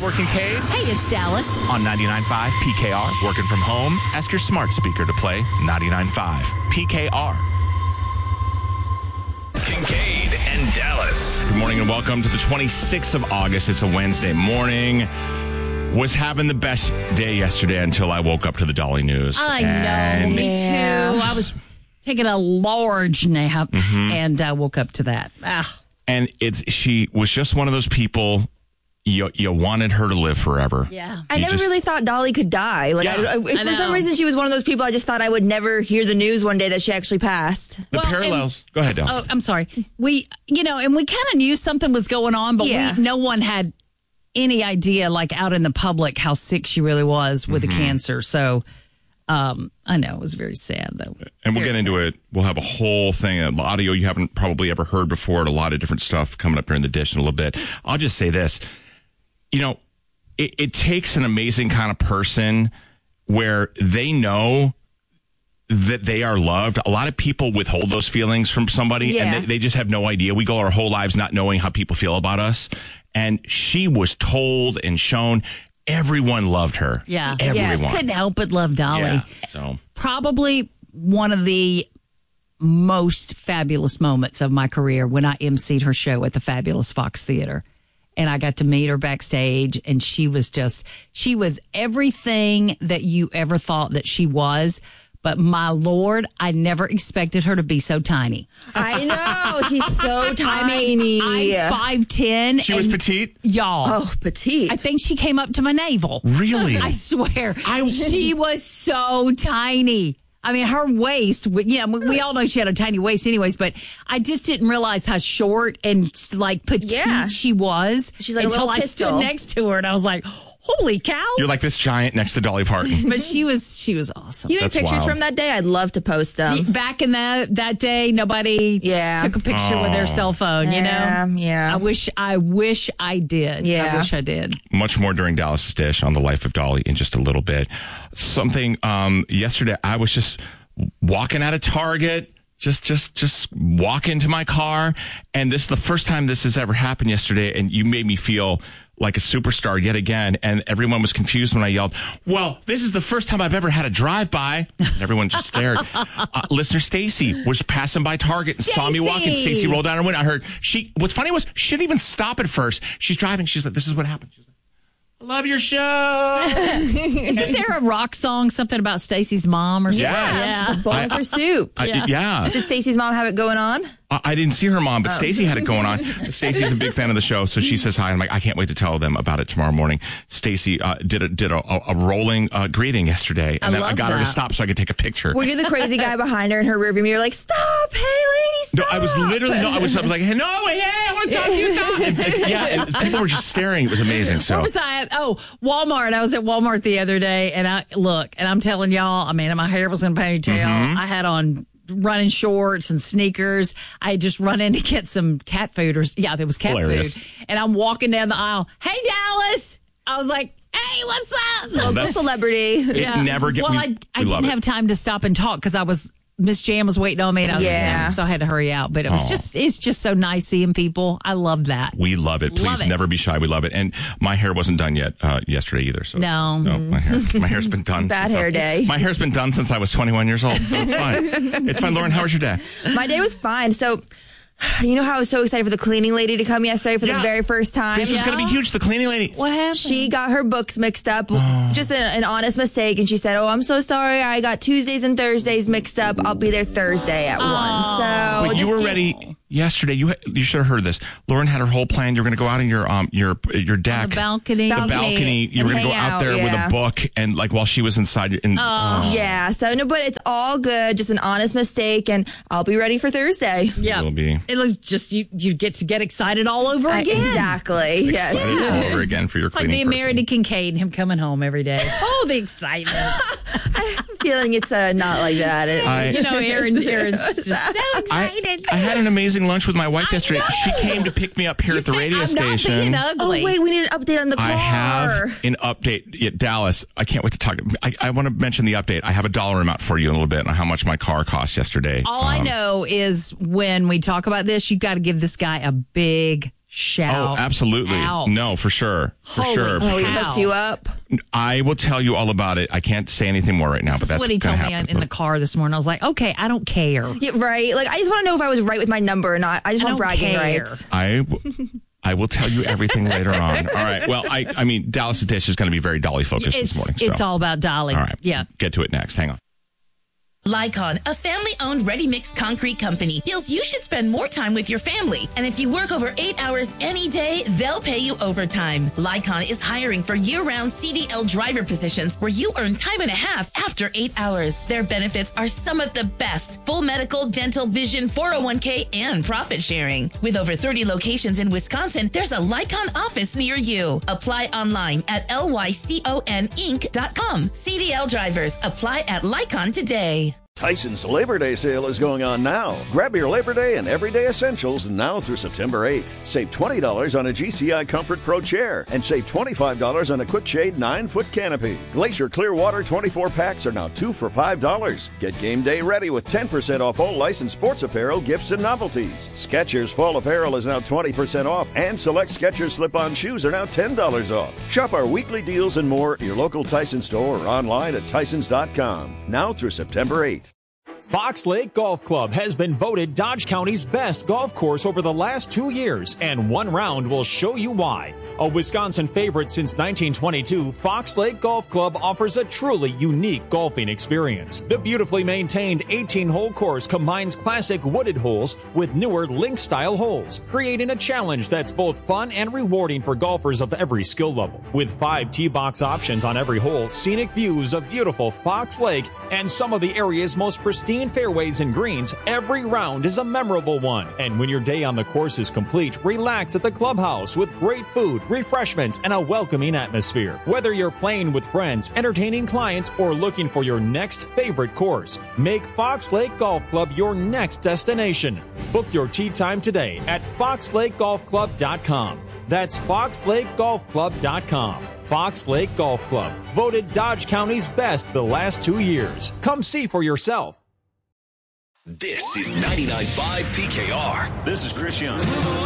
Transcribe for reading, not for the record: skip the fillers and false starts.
Deborah Kincaid. Hey, it's Dallas. On 99.5 PKR. Working from home. Ask your smart speaker to play 99.5 PKR. Kincaid and Dallas. Good morning and welcome to the 26th of August. It's a Wednesday morning. Was having the best day yesterday until I woke up to the Dolly news. I know, me too. I was taking a large nap and I woke up to that. And she was just one of those people you wanted her to live forever. Yeah. I never really thought Dolly could die. Like, Yeah. for some reason, she was one of those people I just thought I would never hear the news one day that she actually passed. The parallels. Go ahead, Del. Oh, I'm sorry. We kind of knew something was going on, but no one had any idea, like out in the public, how sick she really was with the cancer. So, I know it was very sad, though. And we'll get into it. We'll have a whole thing of audio you haven't probably ever heard before, and a lot of different stuff coming up here in the dish in a little bit. I'll just say this. It takes an amazing kind of person where they know that they are loved. A lot of people withhold those feelings from somebody, and they just have no idea. We go our whole lives not knowing how people feel about us. And she was told and shown. Everyone loved her. Yeah. Everyone. Couldn't help but love Dolly. Yeah, so. Probably one of the most fabulous moments of my career when I emceed her show at the Fabulous Fox Theater. And I got to meet her backstage, and she was everything that you ever thought that she was. But my Lord, I never expected her to be so tiny. I know. She's so tiny. I'm 5'10". She was petite? Y'all. Oh, petite. I think she came up to my navel. Really? I swear. She was so tiny. I mean, her waist, we all know she had a tiny waist anyways, but I just didn't realize how short and petite she was. She's like until a I pistol. stood next to her and I was like, holy cow. You're like this giant next to Dolly Parton. But she was awesome. You have That's pictures wild. from that day? I'd love to post them. Back in that day, nobody took a picture with their cell phone, Yeah. I wish I did. Yeah. I wish I did. Much more during Dallas's Dish on the life of Dolly in just a little bit. Something yesterday, I was just walking out of Target, just walk into my car, and this is the first time this has ever happened yesterday, and you made me feel like a superstar yet again, and everyone was confused when I yelled, well, this is the first time I've ever had a drive-by. And everyone just stared. Listener Stacy was passing by Target and saw me walking. Stacy rolled down her window. I heard what's funny was she didn't even stop at first. She's driving. She's like, this is what happened. She's like, I love your show. Isn't there a rock song, something about Stacy's mom or something? Yes. Yeah. Bowl for soup. Yeah. Did Stacey's mom have it going on? I didn't see her mom, but Stacy had it going on. Stacy's a big fan of the show, so she says hi. I'm like, I can't wait to tell them about it tomorrow morning. Stacy did a rolling greeting yesterday, and then I got her to stop so I could take a picture. Were you the crazy guy behind her in her rearview mirror, like, stop, hey, lady, stop? No, I was literally I was like, hey, no, hey, I want to talk to you. And people were just staring. It was amazing. So where was I at? Oh, Walmart. I was at Walmart the other day, and I'm telling y'all, I mean, my hair was in a ponytail. I had on running shorts and sneakers. I had just run in to get some cat food there was cat Hilarious. food. And I'm walking down the aisle. Hey, Dallas. I was like, hey, what's up? Local celebrity. It never gets. Well, I didn't have time to stop and talk because I was Miss Jam was waiting on me, and I was so I had to hurry out. But it's just so nice seeing people. I love that. We love it. Please never be shy. We love it. And my hair wasn't done yet yesterday either. So no, my hair's been done. Bad hair day. My hair's been done since I was 21 years old. So it's fine. It's fine. Lauren, how was your day? My day was fine. So, you know how I was so excited for the cleaning lady to come yesterday for the very first time? This was going to be huge. The cleaning lady. What happened? She got her books mixed up. Just an honest mistake. And she said, oh, I'm so sorry. I got Tuesdays and Thursdays mixed up. I'll be there Thursday at 1. So but you were ready yesterday. You should have heard this. Lauren had her whole plan. You're going to go out on your deck. On the balcony. The balcony. You were going to go out there with a book and while she was inside. Yeah. So, no, but it's all good. Just an honest mistake. And I'll be ready for Thursday. Yeah. It'll be. It'll just, you get to get excited all over again. Exactly. Yes. All over again for your It's like cleaning being married to Kincaid and him coming home every day. Oh, the excitement. I have a feeling it's not like that. Aaron's just so excited. I had an amazing lunch with my wife yesterday. She came to pick me up here at the radio station. Not being ugly. Oh, wait, we need an update on the car. I have an update. Yeah, Dallas, I can't wait to talk. I want to mention the update. I have a dollar amount for you in a little bit on how much my car cost yesterday. All I know is when we talk about this, you got to give this guy a big shout. Oh, absolutely. out. No, for sure. For Holy sure. Oh, we Wow. hooked you up. I will tell you all about it. I can't say anything more right now, but That's that's what he gonna told me happen. in the car this morning. I was like, okay, I don't care. Yeah, right. Like, I just want to know if I was right with my number or not. I just I want don't bragging care. rights. I will tell you everything later on. All right. Well, I mean, Dallas's Dish is going to be very Dolly focused this morning. It's so. all about Dolly. All right. Yeah. Get to it next. Hang on. Lycon, a family-owned ready-mix concrete company, feels you should spend more time with your family. And if you work over 8 hours any day, they'll pay you overtime. Lycon is hiring for year-round CDL driver positions where you earn time and a half after 8 hours. Their benefits are some of the best: full medical, dental, vision, 401k, and profit sharing. With over 30 locations in Wisconsin, there's a Lycon office near you. Apply online at lyconinc.com. CDL drivers, apply at Lycon today. Tyson's Labor Day sale is going on now. Grab your Labor Day and everyday essentials now through September 8th. Save $20 on a GCI Comfort Pro chair and save $25 on a Quick Shade 9-foot canopy. Glacier Clearwater 24 packs are now 2 for $5. Get game day ready with 10% off all licensed sports apparel, gifts, and novelties. Skechers Fall Apparel is now 20% off, and select Skechers slip-on shoes are now $10 off. Shop our weekly deals and more at your local Tyson store or online at tysons.com. Now through September 8th. Fox Lake Golf Club has been voted Dodge County's best golf course over the last 2 years, and one round will show you why. A Wisconsin favorite since 1922, Fox Lake Golf Club offers a truly unique golfing experience. The beautifully maintained 18-hole course combines classic wooded holes with newer link-style holes, creating a challenge that's both fun and rewarding for golfers of every skill level. With 5 tee box options on every hole, scenic views of beautiful Fox Lake, and some of the area's most pristine fairways and greens, every round is a memorable one. And when your day on the course is complete, relax at the clubhouse with great food, refreshments, and a welcoming atmosphere. Whether you're playing with friends, entertaining clients, or looking for your next favorite course, make Fox Lake Golf Club your next destination. Book your tee time today at foxlakegolfclub.com. That's foxlakegolfclub.com. Fox Lake Golf Club, voted Dodge County's best the last 2 years. Come see for yourself. This is 99.5 PKR. This is Chris Young.